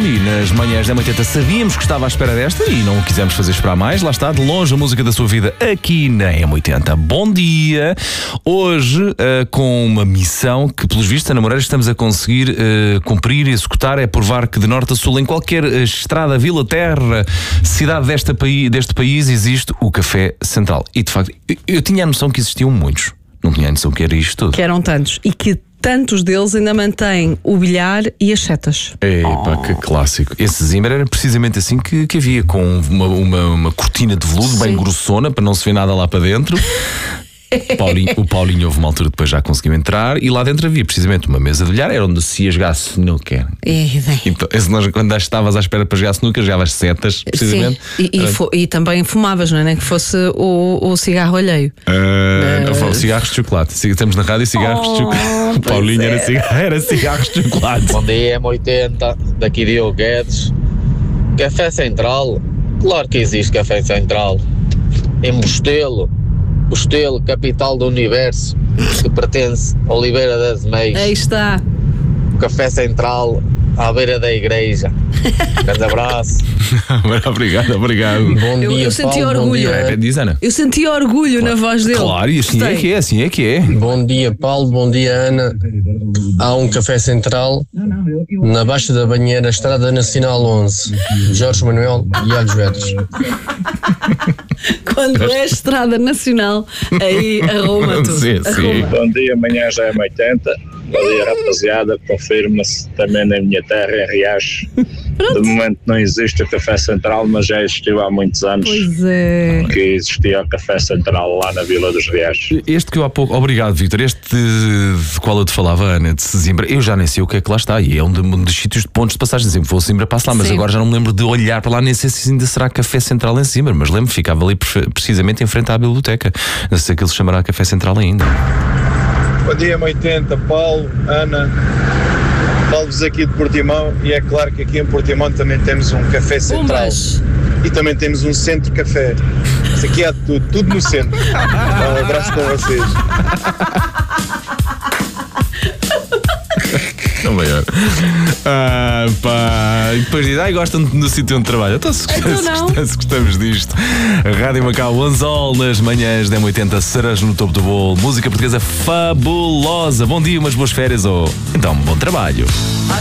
e nas manhãs da 80 sabíamos que estava à espera desta e não o quisemos fazer esperar mais. Lá está, de longe a música da sua vida aqui na M80. Bom dia! Hoje com uma missão que, pelos vistos, Ana Moreira, estamos a conseguir cumprir e executar, é provar que de norte a sul, em qualquer estrada, vila, terra, cidade deste país, existe o Café Central. E, de facto, eu tinha a noção que existiam muitos. Não tinha a noção que era isto tudo. Que eram tantos. E que tantos deles ainda mantêm o bilhar e as setas. Epá, que clássico. Esse Zimbra era precisamente assim que havia, com uma cortina de veludo bem grossona, para não se ver nada lá para dentro. O Paulinho houve uma altura, depois já conseguiu entrar, e lá dentro havia precisamente uma mesa de bilhar, era onde se ia jogar snooker. Então, quando estavas à espera para jogar snooker, jogavas setas, precisamente. Sim. E também fumavas, não é? Nem que fosse o cigarro alheio. Cigarros de chocolate. Estamos na rádio, cigarros de chocolate. O Paulinho era cigarros de chocolate. Bom dia, M80, daqui Diogo Guedes. Café Central? Claro que existe Café Central. Em Mostelo, capital do universo, que pertence a Oliveira das Meias. Aí está. Café Central, à beira da igreja. Grande abraço. Obrigado. Bom dia, eu senti Paulo, orgulho. Diz, Ana. Eu senti orgulho na voz dele. Claro, e assim é que é. Bom dia, Paulo, bom dia, Ana. Há um Café Central na Baixa da Banheira, Estrada Nacional 11, Jorge Manuel e Alhos Vedros. Quando é Estrada Nacional, aí arruma tudo. Sim. Bom dia, amanhã já é 80. Bom dia, rapaziada. Confirma-se também na minha terra, em Riacho. De momento não existe o Café Central, mas já existiu há muitos anos. Pois é. Que existia o Café Central lá na Vila dos Riachos. Este que eu há pouco. Obrigado, Vítor. Este de qual eu te falava, Ana, de Sesimbra, eu já nem sei o que é que lá está. E é um dos sítios de pontos de passagem. Sempre vou a Sesimbra, passo lá, mas Sim. agora já não me lembro de olhar para lá, nem sei se ainda será Café Central em Sesimbra. Mas lembro, ficava ali precisamente em frente à biblioteca. Não sei se aquilo se chamará Café Central ainda. Bom dia, M80, Paulo, Ana, falo-vos aqui de Portimão, e é claro que aqui em Portimão também temos um Café Central. E também temos um Centro Café. Isso aqui há tudo no centro. Um abraço para vocês. Não maior. E depois diz, gostam do sítio onde trabalha. Então se gostamos disto. Rádio Macau, Anzol, nas manhãs da M80, cereja no topo do bolo. Música portuguesa fabulosa. Bom dia, umas boas férias ou então bom trabalho.